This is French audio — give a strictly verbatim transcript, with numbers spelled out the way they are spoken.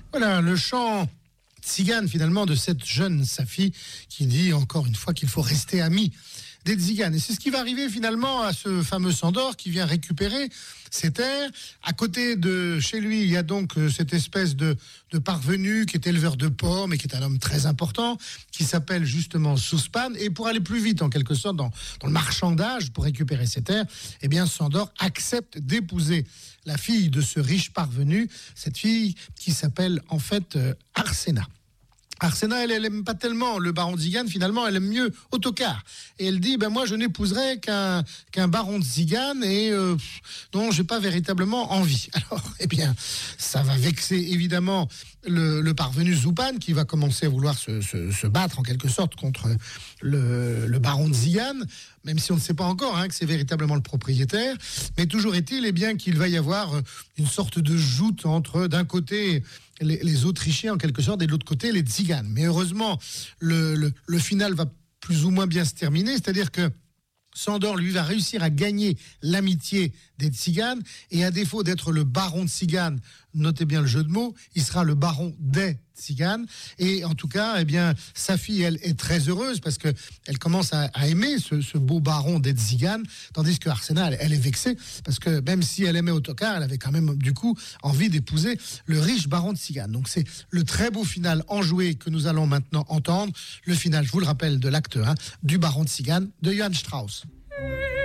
Voilà, le chant tzigane finalement de cette jeune Safi qui dit encore une fois qu'il faut rester amis des tziganes. Et c'est ce qui va arriver finalement à ce fameux Sandor qui vient récupérer ses terres. À côté de chez lui, il y a donc cette espèce de, de parvenu qui est éleveur de pommes et qui est un homme très important, qui s'appelle justement Souspan. Et pour aller plus vite en quelque sorte dans, dans le marchandage pour récupérer ses terres, eh bien Sandor accepte d'épouser la fille de ce riche parvenu, cette fille qui s'appelle en fait euh, Arsena. Arsena, elle, elle aime pas tellement le baron de Tzigane, finalement, elle aime mieux Ottokar. Et elle dit, ben moi, je n'épouserai qu'un, qu'un baron de Tzigane et euh, dont j'ai pas véritablement envie. Alors, eh bien, ça va vexer évidemment le, le parvenu Zupan qui va commencer à vouloir se, se, se battre en quelque sorte contre le, le baron de Tzigane, même si on ne sait pas encore hein, que c'est véritablement le propriétaire. Mais toujours est-il eh bien, qu'il va y avoir une sorte de joute entre, d'un côté, Les, les Autrichiens en quelque sorte et de l'autre côté les Tziganes. Mais heureusement, le, le, le final va plus ou moins bien se terminer, c'est-à-dire que Sandor, lui, va réussir à gagner l'amitié des Tziganes et à défaut d'être le baron de Tzigane, notez bien le jeu de mots, il sera le baron des Tziganes. Et en tout cas, eh bien, sa fille, elle, est très heureuse parce qu'elle commence à, à aimer ce, ce beau baron des Tziganes, tandis que Arsena, elle, elle est vexée parce que même si elle aimait Ottokar, elle avait quand même du coup envie d'épouser le riche baron de Tzigane. Donc c'est le très beau final enjoué que nous allons maintenant entendre. Le final, je vous le rappelle, de l'acte un du baron de Tzigane de Johann Strauss.